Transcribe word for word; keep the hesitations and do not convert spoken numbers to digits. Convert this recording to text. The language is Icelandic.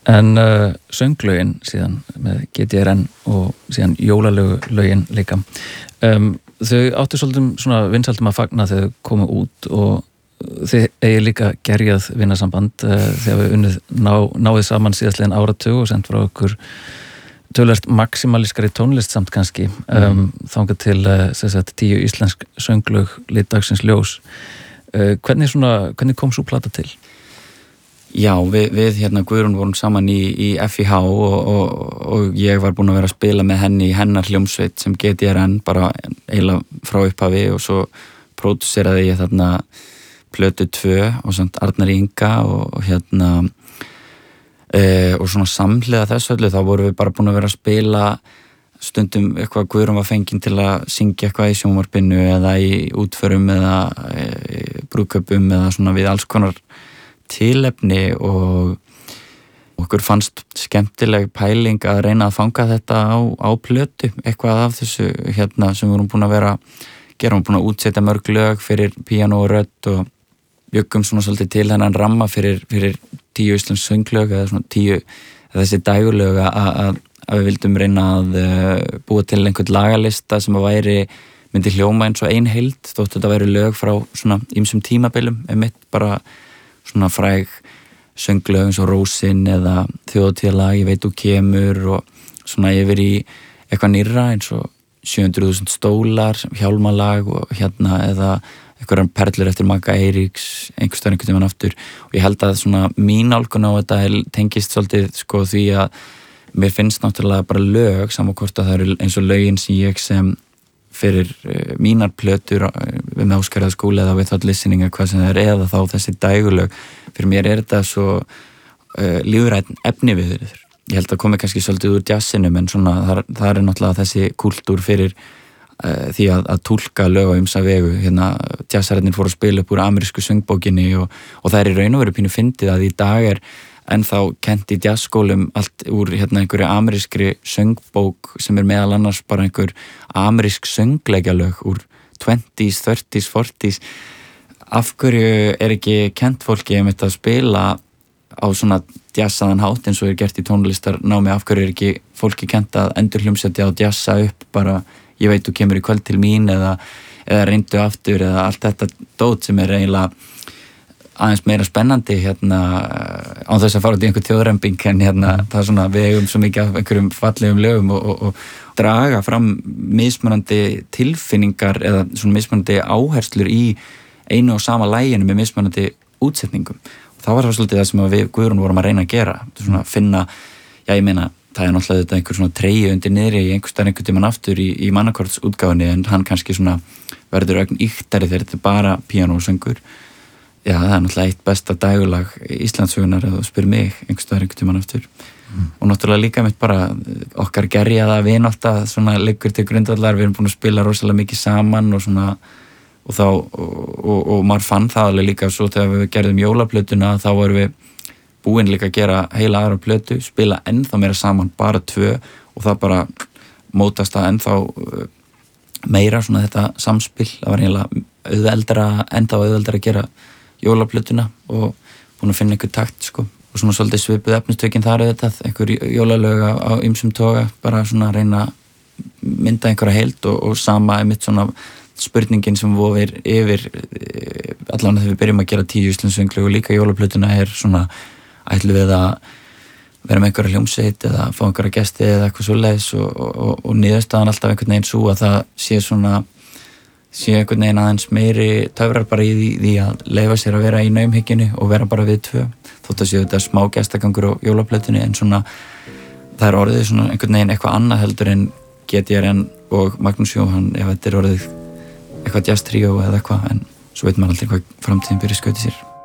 En uh, sönglögin síðan með G D R N og síðan jólalögin líka. Um, þau áttu svolítið svona vinsældum að fagna þegar þau komu út og þið eigi líka gerjað vinasamband uh, þegar við unnið ná, náðið saman síðastliðin áratug og sendt frá okkur tölvert maximalískari tónlist samt kannski um, mm. þangað til uh, sagt, tíu íslensk sönglög litdagsins ljós. Uh, hvernig, svona, hvernig kom svo plata til? Já, við, við hérna Guðrún vorum saman í, í F I H og, og, og ég var búin að vera að spila með henni í hennar hljómsveit sem G D R N bara eiginlega frá upphafi og svo pródúseraði ég þarna plötu tvö og samt Arnari Inga og, og hérna e, og svona samhliða þessu öllu þá vorum við bara búin að vera að spila stundum eitthvað Guðrún var fengin til að syngja eitthvað í sjónvarpinu eða í útförum eða e, brúðkaupum eða svona við alls konar tilefni og okkur fannst skemmtileg pæling að reyna að fanga þetta á, á plötu, eitthvað af þessu hérna sem við vorum búin að vera gera, við vorum búin að útsetja mörg lög fyrir píanó og rödd og bjöggum svona svolítið til hennan ramma fyrir, fyrir tíu íslensk sönglög eða svona tíu, eða þessi dægurlög að, að, að við vildum reyna að uh, búa til einhvern lagalista sem að væri myndi hljóma eins og ein heild, þótt þetta væri lög frá svona ýmsum tímabilum, einmitt bara svona fræg sönglög eins og Rósin eða Þjóðatíðalag, Ég veit þú kemur og svona yfir í eitthvað nýrra eins og sjö hundruð þúsund stólar, Hjálmalag og hérna eða eitthvað perlur eftir Magga Eiríks, einhvers staðar einhvern tímann aftur og ég held að svona mín álgun á þetta tengist svolítið sko því að mér finnst náttúrulega bara lög saman hvort að það eru eins og lögin sem ég sem fyrir uh, mínar plötur uh, við með Óskar eða skúli eða við þátt listening eða hvað sem það er eða þá þessi dægurlög fyrir mér er þetta svo uh, lífræn efni við þér ég held að komi kannski svolítið úr jazzinum en svona það, það er náttúrulega þessi kultúr fyrir uh, því að, að túlka lög á ymsa vegu hérna jazzararnir fóru að spila upp úr amerísku söngbókinni og, og það er í raun og veru pínu fyndið að í dag er en þá kent í jazzskólum allt úr hérna einhverju amerískri söngbók sem er meðal annars bara einhver amerísk söngleikjalög úr twenties, thirties, forties af hverju er ekki kent fólki um þetta að spila á svona jazzaðan hátt eins og er gert í tónlistarnámi af hverju er ekki fólki kent að endur hljómsetja og jazza upp bara ég veit þú kemur í kvöld til mín eða, eða reyndu aftur eða allt þetta dót sem er eiginlega aðeins meira spennandi hérna án þess að fara út í einhver þjóðrembing en hérna mm. það er svona við eigum svo mikið af einhverjum fallegum lögum og, og, og draga fram mismunandi tilfinningar eða svona mismunandi áherslur í einu og sama laginu með mismunandi útsetningum og það var svolítið það sem við Guðrún vorum að reyna að gera svona að finna, já ég meina það er náttúrulega þetta einhver svona treyju undir niðri í einhver stað einhvern tímann aftur í, í mannakortsútgáfunni en hann kannski svona verður ögn íktari þegar þetta er bara píanó og söngur. Já, það er náttúrulega eitt besta dægurlag Íslandssögunar eða spyr mig einhvers staðar einhvern tímann aftur mm. og náttúrulega líka mitt bara okkar gerjaða vinátta svona liggur til grundvallar, við erum búin að spila rosalega mikið saman og svona og þá, og, og, og maður fann það alveg líka svo þegar við gerðum jólaplötuna þá vorum við búin líka að gera heila aðra plötu, spila ennþá meira saman bara tvö og það bara mótast það ennþá meira svona þetta samspil, það var eiginlega auðveldara, ennþá auðveldara að gera jólaplötuna og búin að finna einhver takt sko og svona svolítið svipuð efnistökin þar auðvitað, einhver jólalög á ýmsum toga, bara svona að reyna mynda einhverja heild og, og sama einmitt svona spurningin sem vofir yfir allan þegar við byrjum að gera tíu íslensk sönglög og líka jólaplötuna er svona ætlum við að vera með einhverja hljómsveit eða fá einhverja gesti eða eitthvað svoleiðis og, og, og niðurstaðan alltaf einhvern veginn svo að það sé svona sé einhvern veginn aðeins meiri töfrar bara í því, því að leyfa sér að vera í naumhyggjunni og vera bara við tvö þótt að séu þetta smá gestagangur á jólaplötunni en svona það er orðið svona einhvern veginn eitthvað annað heldur en G D R N og Magnús Jóhann ef þetta er orðið eitthvað jazz tríó eða eitthvað en svo veit maður aldrei hvað framtíðin byrja skauti sér.